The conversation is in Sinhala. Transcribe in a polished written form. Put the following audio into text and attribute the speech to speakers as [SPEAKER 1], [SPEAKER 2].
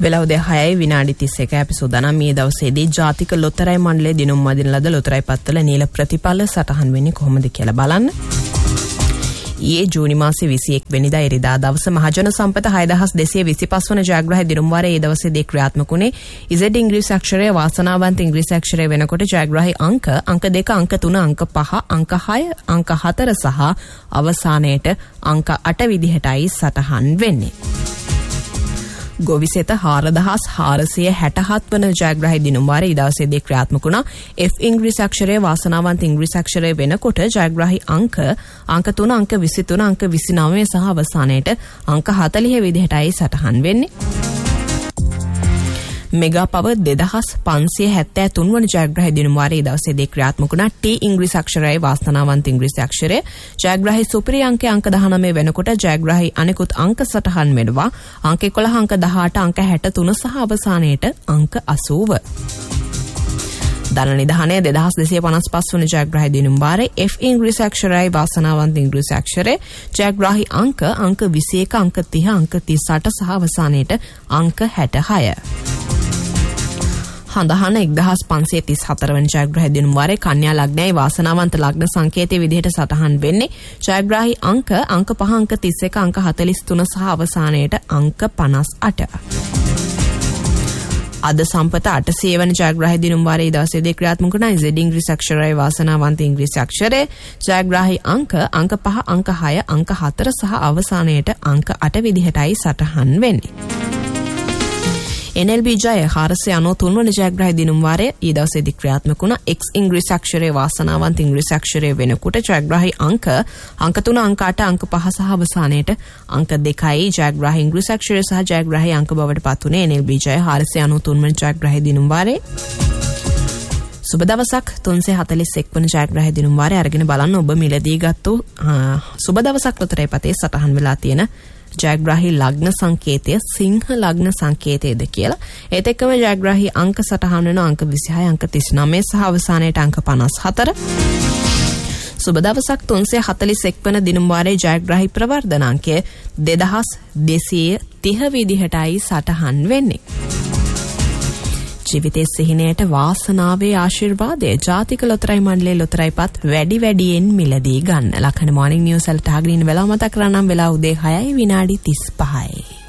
[SPEAKER 1] වෙලා උදේ 6යි විනාඩි 31 අපි සූදානම් මේ දවසේදී ජාතික ලොතරැයි මණ්ඩලයේ දිනුම් මදින ලද ලොතරැයි පත්වල නිල ප්‍රතිඵල සටහන් වෙන්නේ කොහොමද කියලා බලන්න. ඊයේ ජූනි මාසේ 21 වෙනිදා ඉරිදා දවස මහජන සම්පත 6225 වන ජයග්‍රහී දිනුම් වාරයේ ඒ දවසේදී ක්‍රියාත්මක වුණේ ඉසෙඩ් ඉංග්‍රීසි අක්ෂරය වාසනාවන්ත ඉංග්‍රීසි අක්ෂරය වෙනකොට ජයග්‍රහී අංක 2 අංක 3 අංක 5 අංක 6 අංක 4 සහ අවසානයේට අංක 8 විදිහටයි සටහන් වෙන්නේ. ගොවිසෙත 4467 වන ජයග්‍රහී දිනුම් වාරයේ දවසේදී ක්‍රියාත්මක වුණා. F ඉංග්‍රීසි අක්ෂරයේ වාසනාවන්ත ඉංග්‍රීසි අක්ෂරය වෙනකොට ජයග්‍රහී අංක 3 අංක 23 අංක 29 සහ අවසානයේට අංක 40 විදිහටයි සටහන් වෙන්නේ. මෙගා පවර් 2573 වන ජයග්‍රහී දිනුම් වාරයේ දවසේදී ක්‍රියාත්මක වුණා. T ඉංග්‍රීසි අක්ෂරයේ වාසනාවන්ත ඉංග්‍රීසි අක්ෂරය ජයග්‍රහී සුපිරි අංක 19 වෙනකොට ජයග්‍රහී අනෙකුත් අංක සටහන් වෙනවා. අංක 11 අංක 18 අංක 63 සහ අවසානයේට අංක 80. ධන නිධානය 2255 වන ජයග්‍රහී දිනුම් වාරයේ F ඉංග්‍රීසි අක්ෂරයේ වාසනාවන්ත ඉංග්‍රීසි අක්ෂරය ජයග්‍රහී අංක 21 අංක 30 අංක 38 සහ අවසානයේට අංක 66. හඳහන 1534 වන ජයග්‍රහී දිනුම් වාරයේ කන්‍යා ලග්නයයි වාසනාවන්ත ලග්න සංකේතයේ විදිහට සටහන් වෙන්නේ ජයග්‍රහී අංක 5 අංක 31 අංක 43 සහ අවසානයේට අංක 58. අද සම්පත 800 වන ජයග්‍රහී දිනුම් වාරයේ දවසේදී ක්‍රියාත්මක වන Z ඉංග්‍රීසි අක්ෂරයේ වාසනාවන්ත ඉංග්‍රීසි අක්ෂරය ජයග්‍රහී අංක 5 අංක 6 අංක 4 සහ අවසානයේට අංක 8 විදිහටයි සටහන් වෙන්නේ. NLB ජය 493 වන ජයග්‍රහී දිනුම් වාරයේ ඊ දවසේදී ක්‍රියාත්මක වුණ X ඉංග්‍රීසි අක්ෂරයේ වාසනාවන්ත ඉංග්‍රීසි අක්ෂරය වෙනකොට ජයග්‍රහී අංක 3 අංක 8 අංක 5 සහ අවසානයේට අංක 2යි ජයග්‍රහී ඉංග්‍රීසි අක්ෂරය සහ ජයග්‍රහී අංක බවට පත් වුණේ NLB ජය 493 වන ජයග්‍රහී දිනුම් වාරයේ. සුබ දවසක් 341 වන ජයග්‍රහී දිනුම් වාරයේ අරගෙන බලන්න ඔබ මිලදී ගත්තු සුබ දවසක් ලොතරැයි පතේ සටහන් වෙලා තියෙන ජයග්‍රහී ලග්න සංකේතය සිංහ ලග්න සංකේතයද කියලා. ඒත් එක්කම ජයග්‍රහී අංක සටහන් වෙන අංක 26 අංක 39 සහ අවසානයේට අංක 54. සුබ දවසක් 341 වන දිනුම් වාරයේ ජයග්‍රහී ප්‍රවර්ධනාංකය 2230 විදිහටයි සටහන් වෙන්නේ. ජීවිතයේ සිහිනයට වාසනාවේ ආශිර්වාදය ජාතික ලොතරැයි මණ්ඩලයේ ලොතරැයි පත් වැඩි වැඩියෙන් මිලදී ගන්න. ලක්හන මොර්නිං නිවුස් වලට ආගෙන ඉන්න වෙලාව මතක් කරනම් වෙලා උදේ 6යි විනාඩි 35යි.